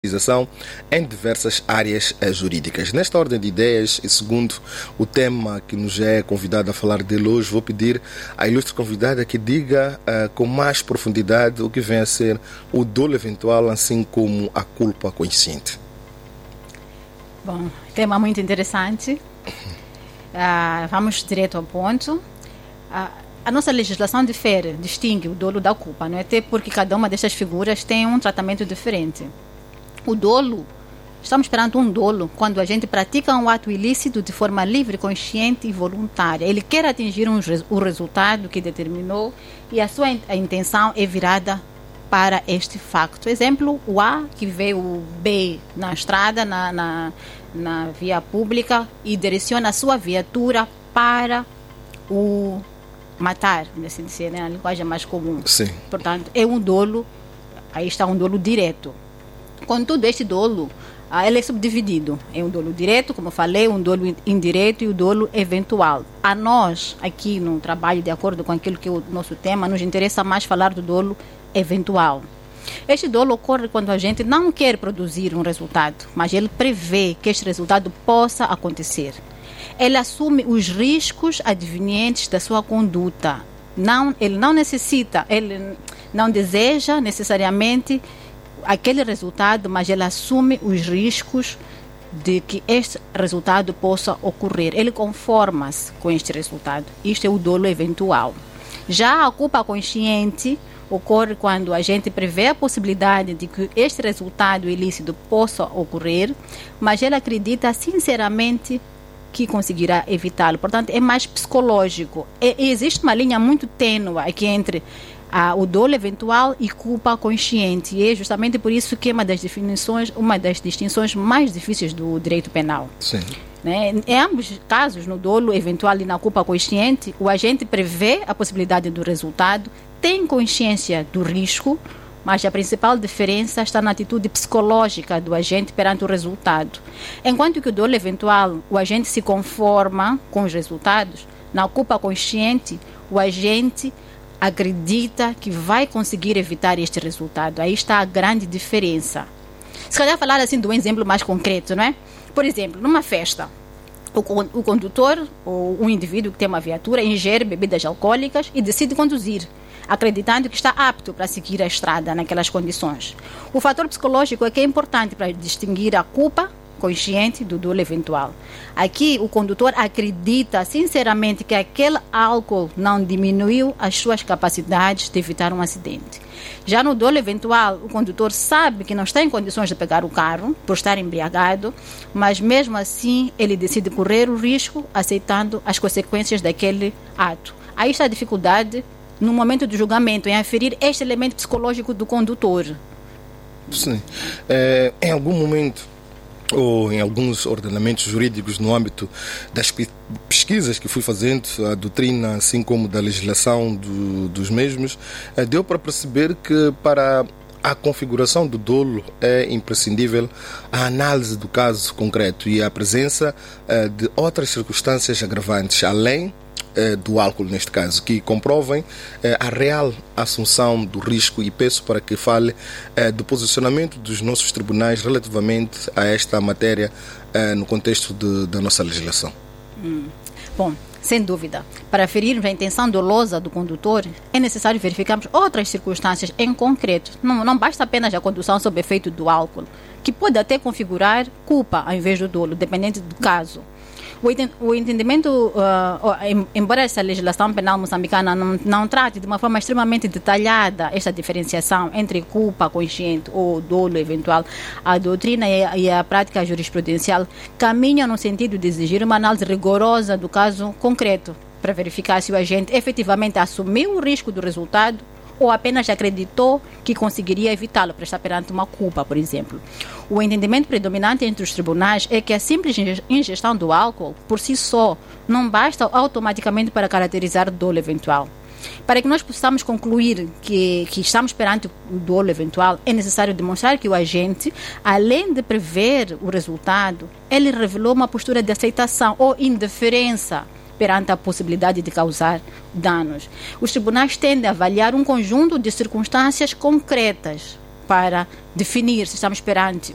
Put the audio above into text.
em diversas áreas jurídicas. Nesta ordem de ideias e segundo o tema que nos é convidado a falar dele hoje, vou pedir à ilustre convidada que diga com mais profundidade o que vem a ser o dolo eventual, assim como a culpa consciente. Bom, tema muito interessante. Vamos direto ao ponto. A nossa legislação distingue o dolo da culpa, não é? Até porque cada uma destas figuras tem um tratamento diferente. O dolo, estamos perante um dolo quando a gente pratica um ato ilícito de forma livre, consciente e voluntária. Ele quer atingir o resultado que determinou e a sua intenção é virada para este facto. Exemplo, o A que vê o B na estrada, na via pública e direciona a sua viatura para o matar, assim dizer, né? A linguagem mais comum. Sim. Portanto, é um dolo, aí está um dolo direto. Contudo, este dolo, ele é subdividido. É um dolo direto, como eu falei, um dolo indireto e o dolo eventual. A nós, aqui no trabalho, de acordo com aquilo que é o nosso tema, nos interessa mais falar do dolo eventual. Este dolo ocorre quando a gente não quer produzir um resultado, mas ele prevê que este resultado possa acontecer. Ele assume os riscos advenientes da sua conduta. Ele não necessita, ele não deseja necessariamente aquele resultado, mas ele assume os riscos de que este resultado possa ocorrer. Ele conforma-se com este resultado. Isto é o dolo eventual. Já a culpa consciente ocorre quando a gente prevê a possibilidade de que este resultado ilícito possa ocorrer, mas ele acredita sinceramente que conseguirá evitá-lo. Portanto, é mais psicológico. Existe uma linha muito tênue aqui entre o dolo eventual e culpa consciente. E é justamente por isso que é uma das distinções mais difíceis do direito penal. Sim. Né? Em ambos os casos, no dolo eventual e na culpa consciente, o agente prevê a possibilidade do resultado, tem consciência do risco, mas a principal diferença está na atitude psicológica do agente perante o resultado. Enquanto que o dolo eventual, o agente se conforma com os resultados, na culpa consciente, o agente acredita que vai conseguir evitar este resultado. Aí está a grande diferença. Se calhar falar assim de um exemplo mais concreto, não é? Por exemplo, numa festa, o condutor ou um indivíduo que tem uma viatura ingere bebidas alcoólicas e decide conduzir, acreditando que está apto para seguir a estrada naquelas condições. O fator psicológico é que é importante para distinguir a culpa consciente do dolo eventual. Aqui, o condutor acredita sinceramente que aquele álcool não diminuiu as suas capacidades de evitar um acidente. Já no dolo eventual, o condutor sabe que não está em condições de pegar o carro por estar embriagado, mas mesmo assim ele decide correr o risco, aceitando as consequências daquele ato. Aí está a dificuldade no momento do julgamento, em aferir este elemento psicológico do condutor. Sim. Em algum momento, ou em alguns ordenamentos jurídicos no âmbito das pesquisas que fui fazendo, a doutrina, assim como da legislação dos mesmos, deu para perceber que para a configuração do dolo é imprescindível a análise do caso concreto e a presença de outras circunstâncias agravantes, além do álcool, neste caso, que comprovem a real assunção do risco, e peço para que fale do posicionamento dos nossos tribunais relativamente a esta matéria no contexto da nossa legislação. Bom, sem dúvida, para aferirmos a intenção dolosa do condutor, é necessário verificarmos outras circunstâncias em concreto. Não basta apenas a condução sob efeito do álcool, que pode até configurar culpa ao invés do dolo, dependente do caso. O entendimento, embora essa legislação penal moçambicana não trate de uma forma extremamente detalhada esta diferenciação entre culpa consciente ou dolo eventual, a doutrina e a prática jurisprudencial caminham no sentido de exigir uma análise rigorosa do caso concreto, para verificar se o agente efetivamente assumiu o risco do resultado ou apenas acreditou que conseguiria evitá-lo, para estar perante uma culpa, por exemplo. O entendimento predominante entre os tribunais é que a simples ingestão do álcool, por si só, não basta automaticamente para caracterizar dolo eventual. Para que nós possamos concluir que estamos perante o dolo eventual, é necessário demonstrar que o agente, além de prever o resultado, ele revelou uma postura de aceitação ou indiferença perante a possibilidade de causar danos. Os tribunais tendem a avaliar um conjunto de circunstâncias concretas para definir se estamos perante